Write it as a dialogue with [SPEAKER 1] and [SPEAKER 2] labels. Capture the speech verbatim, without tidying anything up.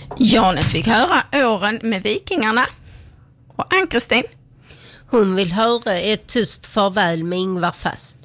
[SPEAKER 1] Janet fick höra åren med vikingarna. Och Ann-Kristin?
[SPEAKER 2] Hon vill höra ett tyst farväl med Ingvar Fast.